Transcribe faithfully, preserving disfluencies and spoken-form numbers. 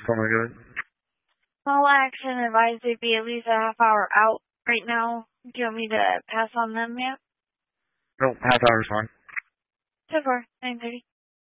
Something good? Small action advised they'd be at least a half hour out right now. Do you want me to pass on them yet? Nope, half hour's fine. ten four, nine thirty.